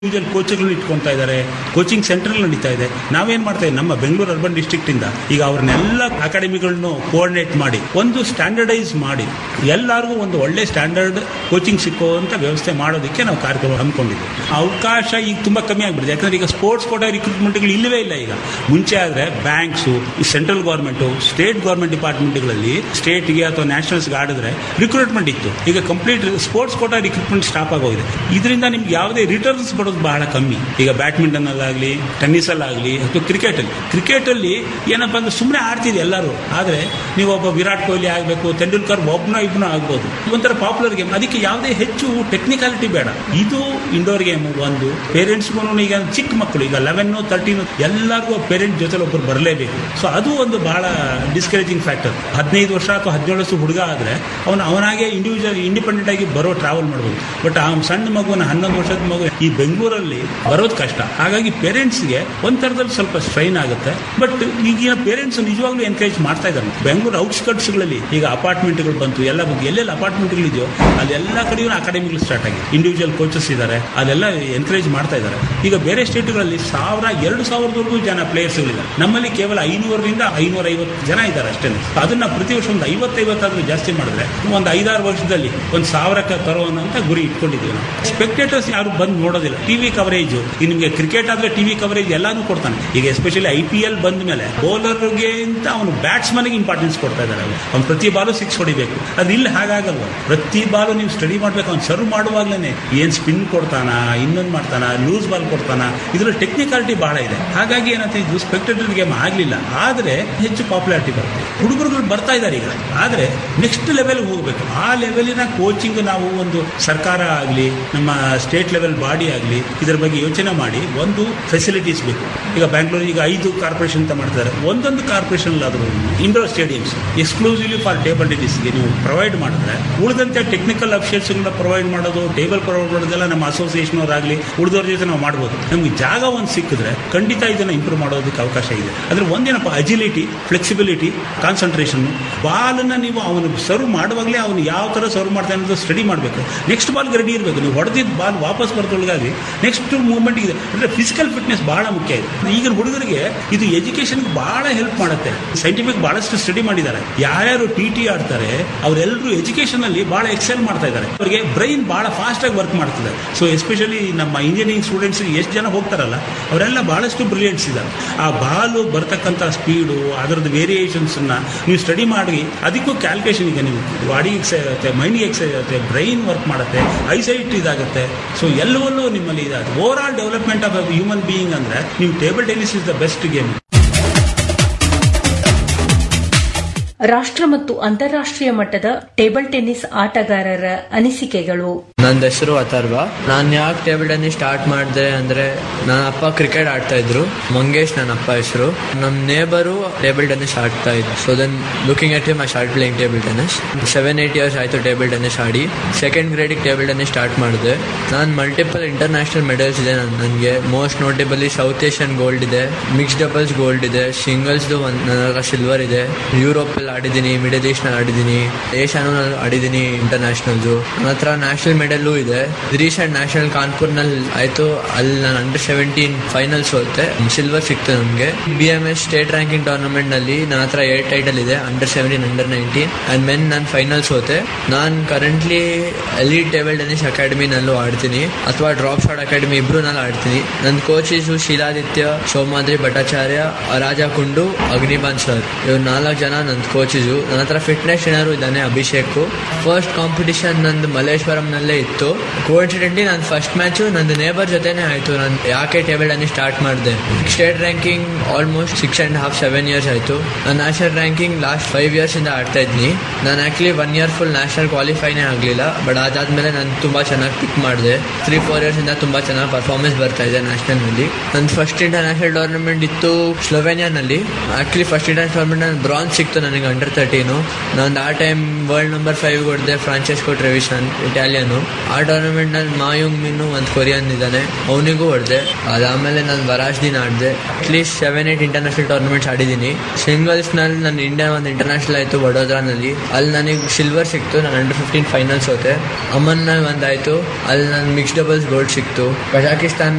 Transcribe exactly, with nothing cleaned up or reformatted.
Individual ಕೋಚ್ಗಳು ಇಟ್ಕೊಳ್ತಾ ಇದ್ದಾರೆ, coaching centre ನಡೀತಾ ಇದೆ. ನಾವೇನ್ ಮಾಡ್ತಾ ಇದ್ದೀವಿ, ನಮ್ಮ ಬೆಂಗಳೂರು ಅರ್ಬನ್ ಡಿಸ್ಟ್ರಿಕ್ಟ್ ಇಂದ ಈಗ ಅವ್ರನ್ನೆಲ್ಲ ಅಕಾಡೆಮಿಗಳನ್ನು ಕೋಆರ್ಡಿನೇಟ್ ಮಾಡಿ ಒಂದು ಸ್ಟ್ಯಾಂಡರ್ಡೈಸ್ ಮಾಡಿ ಎಲ್ಲರಿಗೂ ಒಂದು ಒಳ್ಳೆ ಸ್ಟ್ಯಾಂಡರ್ಡ್ ಕೋಚಿಂಗ್ ಸಿಕ್ಕುವಂತ ವ್ಯವಸ್ಥೆ ಮಾಡೋದಕ್ಕೆ ನಾವು ಕಾರ್ಯಕ್ರಮ ಹಮ್ಮಿಕೊಂಡಿದ್ದೀವಿ. ಅವಕಾಶ ಈಗ ತುಂಬಾ ಕಮ್ಮಿ ಆಗ್ಬಿಟ್ಟಿದೆ. ಯಾಕಂದ್ರೆ ಈಗ ಸ್ಪೋರ್ಟ್ಸ್ ಕೋಟಾ ರಿಕ್ರೂಟ್ಮೆಂಟ್ಗಳು ಇಲ್ಲವೇ ಇಲ್ಲ. ಈಗ ಮುಂಚೆ ಆದ್ರೆ banks, central government, state government ಡಿಪಾರ್ಟ್ಮೆಂಟ್ಗಳಲ್ಲಿ ಸ್ಟೇಟ್ಗೆ ಅಥವಾ ನ್ಯಾಷನಲ್ಸ್ಗೆ ಆಡಿದ್ರೆ ರಿಕ್ರೂಟ್ಮೆಂಟ್ ಇತ್ತು. ಈಗ complete sports Kota recruitment stop ಆಗೋಗಿದೆ. ಇದರಿಂದ ನಿಮ್ಗೆ ಯಾವುದೇ ರಿಟರ್ನ್ಸ್ ಬರೋದು ಬಹಳ ಕಮ್ಮಿ. ಈಗ ಬ್ಯಾಡ್ಮಿಂಟನ್ ಅಲ್ಲಾಗಲಿ, ಟೆನ್ನಿಸ್ ಅಲ್ಲಾಗಲಿ ಅಥವಾ ಕ್ರಿಕೆಟ್ ಅಲ್ಲಿ ಕ್ರಿಕೆಟ್ ಅಲ್ಲಿ ಏನಪ್ಪಾ ಅಂದ್ರೆ ಸುಮ್ಮನೆ ಆಡ್ತಿದೆ ಎಲ್ಲರೂ. ಆದ್ರೆ ನೀವು ಒಬ್ಬ ವಿರಾಟ್ ಕೊಹ್ಲಿ ಆಗಬೇಕು, ತೆಂಡೂಲ್ಕರ್ ಒಬ್ಬನ ಇಬ್ಬನ ಆಗ್ಬೋದು. ಒಂಥರ ಪಾಪ್ಯುಲರ್ ಗೇಮ್, ಅದಕ್ಕೆ ಯಾವುದೇ ಹೆಚ್ಚು ಟೆಕ್ನಿಕಾಲಿಟಿ ಬೇಡ. ಇದು ಇಂಡೋರ್ ಗೇಮ್. ಒಂದು ಪೇರೆಂಟ್ಸ್ಗೂ ಈಗ ಚಿಕ್ಕ ಮಕ್ಕಳು ಈಗ ಲೆವೆನ್ ತರ್ಟೀನ್ ಎಲ್ಲರಿಗೂ ಪೇರೆಂಟ್ ಜೊತೆ ಒಬ್ಬರು ಬರಲೇಬೇಕು. ಸೊ ಅದು ಒಂದು ಬಹಳ ಡಿಸ್ಕರೇಜಿಂಗ್ ಫ್ಯಾಕ್ಟರ್. ಹದಿನೈದು ವರ್ಷ ಅಥವಾ ಹದಿನೇಳು ವರ್ಷ ಹುಡುಗ ಆದ್ರೆ ಅವನು ಅವನಾಗೆ ಇಂಡಿವಿಜುವಲ್ ಇಂಡಿಪೆಂಡೆಂಟ್ ಆಗಿ ಬರೋ ಟ್ರಾವೆಲ್ ಮಾಡ್ಬೋದು. ಬಟ್ ಆ ಸಣ್ಣ ಮಗುನ ಹನ್ನೊಂದು ವರ್ಷದ ಮಗು ಈ ಬೆಂಗಳೂರಲ್ಲಿ ಬರೋದು ಕಷ್ಟ. ಹಾಗಾಗಿ ಪೇರೆಂಟ್ಸ್ಗೆ ಒಂಥರದಲ್ಲಿ ಸ್ವಲ್ಪ ಸ್ಟ್ರೈನ್ ಆಗುತ್ತೆ. ಬಟ್ ಈಗಿನ ಪೇರೆಂಟ್ಸ್ ನಿಜವಾಗ್ಲೂ ಎನ್ಕರೇಜ್ ಮಾಡ್ತಾ ಇದ್ದಾರೆ. ಬೆಂಗಳೂರು ಔಟ್ಸ್ಕರ್ಟ್ಸ್ಗಳಲ್ಲಿ ಈಗ ಅಪಾರ್ಟ್ಮೆಂಟ್ಗಳು ಬಂತು, ಎಲ್ಲ ಬಂತು. ಎಲ್ಲೆಲ್ಲ ಅಪಾರ್ಟ್ಮೆಂಟ್ಗಳಿದೆಯೋ ಅಲ್ಲೆಲ್ಲ ಕಡೆಯೂ ಅಕಾಡೆಮಿಗಳು ಸ್ಟಾರ್ಟ್ ಆಗಿದೆ. ಇಂಡಿವಿಜುವಲ್ ಕೋಚಸ್ ಇದ್ದಾರೆ, ಅದೆಲ್ಲ ಎನ್ಕರೇಜ್ ಮಾಡ್ತಾ ಇದ್ದಾರೆ. ಈಗ ಬೇರೆ ಸ್ಟೇಟ್ಗಳಲ್ಲಿ ಸಾವಿರ ಎರಡು ಸಾವಿರದವರೆಗೂ ಜನ ಪ್ಲೇಯರ್ಸ್ಗಳಿದ್ದಾರೆ. ನಮ್ಮಲ್ಲಿ ಕೇವಲ ಐನೂರರಿಂದ ಐನೂರ ಐವತ್ತು ಜನ ಇದ್ದಾರೆ ಅಷ್ಟೇ. ಅದನ್ನ ಪ್ರತಿ ವರ್ಷ ಒಂದು ಐವತ್ತೈವತ್ತಾದ್ರೂ ಜಾಸ್ತಿ ಮಾಡಿದ್ರೆ ಒಂದು ಐದಾರು ವರ್ಷದಲ್ಲಿ ಒಂದು ಸಾವಿರಕ್ಕೆ ತರೋವಂತ ಗುರಿ ಇಟ್ಕೊಂಡಿದ್ದೀವಿ ನಾವು. ಸ್ಪೆಕ್ಟೇಟರ್ಸ್ ಯಾರು ಬಂದು ನೋಡೋದಿಲ್ಲ. ಟಿವಿ ಕವರೇಜ್, ನಿಮಗೆ ಕ್ರಿಕೆಟ್ ಆದ್ರೆ ಟಿವಿ ಕವರೇಜ್ ಎಲ್ಲಾನು ಕೊಡ್ತಾನೆ. ಈಗ ಎಸ್ಪೆಷಲಿ ಐ ಪಿ ಎಲ್ ಬಂದ ಮೇಲೆ ಬೌಲರ್ಗೆ ಅಂತ ಅವನು ಬ್ಯಾಟ್ಸ್ಮನ್ಗೆ ಇಂಪಾರ್ಟೆನ್ಸ್ ಕೊಡ್ತಾ ಇದ್ದಾರೆ. ಅವ್ನು ಪ್ರತಿ ಬಾಲು ಸಿಕ್ಸ್ ಹೊಡಿಬೇಕು. ಅದು ಇಲ್ಲಿ ಹಾಗಾಗಲ್ವ. ಪ್ರತಿ ಬಾಲು ನೀವು ಸ್ಟಡಿ ಮಾಡ್ಬೇಕು. ಅವ್ನು ಸರ್ವ್ ಮಾಡುವಾಗ್ಲೇನೆ ಏನ್ ಸ್ಪಿನ್ ಕೊಡ್ತಾನ, ಇನ್ನೊಂದು ಮಾಡ್ತಾನ, ಲೂಸ್ ಬಾಲ್ ಕೊಡ್ತಾನ, ಇದ್ರಲ್ಲಿ ಟೆಕ್ನಿಕಾಲಿಟಿ ಬಹಳ ಇದೆ. ಹಾಗಾಗಿ ಏನಂತ ಇದು ಸ್ಪೆಕ್ಟೇಟರ್ ಗೇಮ್ ಆಗ್ಲಿಲ್ಲ. ಆದ್ರೆ ಹೆಚ್ಚು ಪಾಪ್ಯುಲಾರಿಟಿ ಬರುತ್ತೆ. ಹುಡುಗರುಗಳು ಬರ್ತಾ ಇದ್ದಾರೆ ಈಗ. ಆದ್ರೆ ನೆಕ್ಸ್ಟ್ ಲೆವೆಲ್ ಹೋಗ್ಬೇಕು. ಆ ಲೆವೆಲಿನ ಕೋಚಿಂಗ್ ನಾವು ಒಂದು ಸರ್ಕಾರ ಆಗಲಿ, ನಮ್ಮ ಸ್ಟೇಟ್ ಲೆವೆಲ್ ಬಾಡಿ ಆಗಲಿ ಇದರ ಬಗ್ಗೆ ಯೋಚನೆ ಮಾಡಿ ಒಂದು ಫೆಸಿಲಿಟೀಸ್ ಬೇಕು. ಈಗ ಬ್ಯಾಂಗ್ಳೂರ್ ಈಗ ಐದು ಕಾರ್ಪೊರೇಷನ್ ಅಂತ ಮಾಡ್ತಾರೆ. ಒಂದೊಂದು ಕಾರ್ಪೊರೇಷನ್ ಆದರೂ indoor stadiums exclusively for table ಟೆನ್ನಿಸ್ಗೆ ನೀವು ಪ್ರೊವೈಡ್ ಮಾಡಿದ್ರೆ ಉಳಿದಂತೆ ಟೆಕ್ನಿಕಲ್ ಅಫಿಷಿಯಲ್ಸ್ಗಳನ್ನ ಪ್ರೊವೈಡ್ ಮಾಡೋದು, ಟೇಬಲ್ ಪ್ರೊವೈಡ್ ಮಾಡೋದೆಲ್ಲ ನಮ್ಮ ಅಸೋಸಿಯೇಷನ್ ಅವರಾಗಲಿ ಉಳಿದವ್ರ ಜೊತೆ ನಾವು ಮಾಡ್ಬೋದು. ನಮ್ಗೆ ಜಾಗ ಒಂದು ಸಿಕ್ಕಿದ್ರೆ ಖಂಡಿತ ಇದನ್ನ ಇಂಪ್ರೂವ್ ಮಾಡೋದಕ್ಕೆ ಅವಕಾಶ ಇದೆ. ಅದ್ರ ಒಂದೇನಪ್ಪ, ಅಜಿಲಿಟಿ, ಫ್ಲೆಕ್ಸಿಬಿಲಿಟಿ, ಕಾನ್ಸಂಟ್ರೇಷನ್. ಬಾಲನ್ನ ನೀವು ಅವನು ಸರ್ವ್ ಮಾಡುವಾಗಲೇ ಅವನು ಯಾವ ತರ ಸರ್ವ್ ಮಾಡ್ತಾನೆ ಅನ್ನೋದು ಸ್ಟಡಿ ಮಾಡಬೇಕು. ನೆಕ್ಸ್ಟ್ ಬಾಲ್ಗೆ ರೆಡಿ ಇರಬೇಕು. ನೀವು ಹೊಡೆದಿದ್ದ ಬಾಲ್ ವಾಪಸ್ ಬರ್ತೊಳಗಾಗಿ ನೆಕ್ಸ್ಟ್ ಮೂವ್ಮೆಂಟ್ ಇದೆ. ಅಂದ್ರೆ ಫಿಸಿಕಲ್ ಫಿಟ್ನೆಸ್ ಬಹಳ ಮುಖ್ಯ ಇದೆ. ಈಗಿನ ಹುಡುಗರಿಗೆ ಇದು ಎಜುಕೇಶನ್ ಬಹಳ ಹೆಲ್ಪ್ ಮಾಡುತ್ತೆ. ಸೈಂಟಿಫಿಕ್ ಬಹಳಷ್ಟು ಸ್ಟಡಿ ಮಾಡಿದ್ದಾರೆ. ಯಾರ್ಯಾರು ಟಿ ಟಿ ಆಡ್ತಾರೆ ಅವರೆಲ್ಲರೂ ಎಜುಕೇಶನ್ ಅಲ್ಲಿ ಬಹಳ ಎಕ್ಸೆಲ್ ಮಾಡ್ತಾ ಇದ್ದಾರೆ. ಅವರಿಗೆ ಬ್ರೈನ್ ಬಹಳ ಫಾಸ್ಟ್ ಆಗಿ ವರ್ಕ್ ಮಾಡ್ತಿದೆ. ಸೊ ಎಸ್ಪೆಷಲಿ ನಮ್ಮ ಇಂಜಿನಿಯರಿಂಗ್ ಸ್ಟೂಡೆಂಟ್ಸ್ ಎಷ್ಟು ಜನ ಹೋಗ್ತಾರಲ್ಲ ಅವರೆಲ್ಲ ಬಹಳಷ್ಟು ಬ್ರಿಲಿಯಂಟ್ಸ್ ಇದ್ದಾರೆ. ಆ ಬಾಲು ಬರ್ತಕ್ಕಂಥ ಸ್ಪೀಡು, ಅದರದ್ದು ವೇರಿಯೇಷನ್ಸ್ ನೀವು ಸ್ಟಡಿ ಮಾಡಿ ಅದಕ್ಕೂ ಕ್ಯಾಲ್ಕುಲೇಷನ್ ಈಗ ನೀವು ಬಾಡಿಗೆ ಎಕ್ಸೈಸ್ ಆಗುತ್ತೆ, ಮೈಂಡ್ಗೆ ಎಕ್ಸೈಸ್ ಆಗುತ್ತೆ, ಬ್ರೈನ್ ವರ್ಕ್ ಮಾಡುತ್ತೆ, ಐಸೈಟ್ ಇದಾಗುತ್ತೆ. ಸೊ ಎಲ್ಲವಲ್ಲೂ ನಿಮ್ಮಲ್ಲಿ ಇದಾಗುತ್ತೆ. Over all development of human being ಅಂದ್ರೆ ನೀವು table tennis is the best game. ರಾಷ್ಟ್ರ ಮತ್ತು ಅಂತಾರಾಷ್ಟ್ರೀಯ ಮಟ್ಟದ ಟೇಬಲ್ ಟೆನ್ನಿಸ್ ಆಟಗಾರರ ಅನಿಸಿಕೆಗಳು. ನನ್ನ ಹೆಸರು ಅಥರ್ವ. ನಾನು ಯಾಕೆ ಟೇಬಲ್ ಟೆನ್ನಿಸ್ ಸ್ಟಾರ್ಟ್ ಮಾಡಿದೆ ಅಂದ್ರೆ ನನ್ನ ಅಪ್ಪ ಕ್ರಿಕೆಟ್ ಆಡ್ತಾ ಇದ್ರು. ಮಂಗೇಶ್ ನನ್ನ ಅಪ್ಪ ಹೆಸರು. ನಮ್ಮ ನೇಬರು ಟೇಬಲ್ ಟೆನ್ನಿಸ್ ಆಡ್ತಾ ಇದ್ರು. So then looking at him I start playing table tennis. Seven eight years ಆಯ್ತು ಟೇಬಲ್ ಟೆನ್ನಿಸ್ ಆಡಿ. ಸೆಕೆಂಡ್ ಗ್ರೇಡಿಗೆ ಟೇಬಲ್ ಟೆನ್ನಿಸ್ ಸ್ಟಾರ್ಟ್ ಮಾಡಿದೆ. ನಾನು ಮಲ್ಟಿಪಲ್ ಇಂಟರ್ನ್ಯಾಷನಲ್ ಮೆಡಲ್ಸ್ ಇದೆ ನನಗೆ. ಮೋಸ್ಟ್ ನೋಟೇಬಲಿ ಸೌತ್ ಏಷ್ಯನ್ ಗೋಲ್ಡ್ ಇದೆ, ಮಿಕ್ಸ್ ಡಬಲ್ಸ್ ಗೋಲ್ಡ್ ಇದೆ, ಸಿಂಗಲ್ಸ್ದು ನನ್ನ ಸಿಲ್ವರ್ ಇದೆ. ಯುರೋಪ್ ಆಡಿದ್ದೀನಿ, ಮಿಡಲ್ ಈಸ್ಟ್ ನಲ್ಲಿ ಆಡಿದ್ದೀನಿ, ಏಷ್ಯಾನು ಆಡಿದ್ದೀನಿ ಇಂಟರ್ನ್ಯಾಷನಲ್ದು. ನನ್ನ ಹತ್ರ ನ್ಯಾಷನಲ್ ಮೆಡಲ್ಲು ಇದೆ. ರೀಸೆಂಟ್ ನ್ಯಾಷನಲ್ ಕಾನ್ಪುರ್ ನಲ್ಲಿ ಆಯ್ತು. ಅಲ್ಲಿ ನಾನು ಅಂಡರ್ ಸೆವೆಂಟೀನ್ ಫೈನಲ್ಸ್ ಹೋಗುತ್ತೆ, ಸಿಲ್ವರ್ ಸಿಕ್ತು ನಮ್ಗೆ. B M S state ranking tournament ನಲ್ಲಿ ನನ್ನ ಹತ್ರ ಏಟ್ ಟೈಟಲ್ ಇದೆ, under seventeen, under nineteen and men ನಾನು ಫೈನಲ್ಸ್ ಹೋತೆ. ನಾನು currently elite table tennis academy ನಲ್ಲೂ ಆಡ್ತೀನಿ ಅಥವಾ ಡ್ರಾಪ್ ಶಾಟ್ ಅಕಾಡೆಮಿ ಇಬ್ರು ನಲ್ಲಿ ಆಡ್ತೀನಿ. ನನ್ನ ಕೋಚಸ್ ಶೀಲಾದಿತ್ಯ, ಸೋಮಾದ್ರಿ ಭಟ್ಟಾಚಾರ್ಯ, ರಾಜಾ ಕುಂಡು, ಅಗ್ನಿಬಾನ್ ಸರ್. ಇವ್ರು ನಾಲ್ಕು ಜನ ನನ್ನ ಕೋಚಸ್. ನನ್ನ ಹತ್ರ ಫಿಟ್ನೆಸ್ ಟ್ರೈನರು ಇದ್ದಾನೆ, ಅಭಿಷೇಕ್. ಫಸ್ಟ್ ಕಾಂಪಿಟಿಷನ್ ನಂದು ಮಲ್ಲೇಶ್ವರಂ ನಲ್ಲೇ ಇತ್ತು. ಕೋಇನ್ಸಿಡೆಂಟ್ಲಿ ನನ್ನ ಫಸ್ಟ್ ಮ್ಯಾಚ್ ನಂದು ನೇಬರ್ ಜೊತೆನೆ ಆಯ್ತು. ನಾನು ಯಾಕೆ ಟೇಬಲ್ ಟೆನ್ನಿಸ್ ಸ್ಟಾರ್ಟ್ ಮಾಡಿದೆ. State ranking almost six and half seven years ಆಯ್ತು. ನಾನು national ranking last five years ಇಂದ ಆಡ್ತಾ ಇದ್ದೀನಿ. ನಾನು actually one year full national ಕ್ವಾಲಿಫೈನೇ ಆಗಲಿಲ್ಲ. ಬಟ್ ಅದಾದ್ಮೇಲೆ ನಾನು ತುಂಬಾ ಚೆನ್ನಾಗಿ ಪಿಕ್ ಮಾಡಿದೆ. ತ್ರೀ ಫೋರ್ ಇಯರ್ಸ್ ಇಂದ ತುಂಬಾ ಚೆನ್ನಾಗಿ ಪರ್ಫಾರ್ಮೆನ್ಸ್ ಬರ್ತಾ ಇದೆ ನ್ಯಾಷನಲ್ ನಲ್ಲಿ. ನನ್ನ ಫಸ್ಟ್ ಇಂಟರ್ನ್ಯಾಷನಲ್ ಟೂರ್ನಮೆಂಟ್ ಇತ್ತು ಸ್ಲೋವೇನಿಯಾ ನಲ್ಲಿ. Actually first international tournament bronze ಸಿಕ್ತು ನನಗೆ ಅಂಡರ್ ತರ್ಟೀನು. ನಾನು ಆ ಟೈಮ್ ವರ್ಲ್ಡ್ ನಂಬರ್ ಫೈವ್ ಹೊಡೆದೆ, ಫ್ರಾನ್ಸೆಸ್ಕೋ ಟ್ರೆವಿಶನ್ ಇಟಾಲಿಯನು. ಆ ಟೂರ್ನಮೆಂಟ್ ನಲ್ಲಿ ಮಾಯುಂಗ್ ಮಿನ್ನು ಒಂದು ಕೊರಿಯನ್ ಇದ್ದಾನೆ, ಅವನಿಗೂ ಹೊಡೆದೆ. ಅದಾದ್ಮೇಲೆ ನಾನು ವರಾಜ್ ದಿನ ಆಡಿದೆ. At least seven eight international tournaments ಆಡಿದ್ದೀನಿ. Singles ನಲ್ಲಿ ನಾನು ಇಂಡಿಯಾ ಒಂದು ಇಂಟರ್ನ್ಯಾಷನಲ್ ಆಯ್ತು ವಡೋದರಾನಲ್ಲಿ, ಅಲ್ಲಿ ನನಗೆ ಸಿಲ್ವರ್ ಸಿಕ್ತು. ನಾನು ಅಂಡರ್ ಫಿಫ್ಟೀನ್ ಫೈನಲ್ಸ್ ಹೋತೆ. ಅಮನ್ ನಲ್ಲಿ ಒಂದಾಯ್ತು, ಅಲ್ಲಿ ನಾನು ಮಿಕ್ಸ್ ಡಬಲ್ಸ್ ಗೋಲ್ಡ್ ಸಿಕ್ತು. ಕಜಾಕಿಸ್ತಾನ್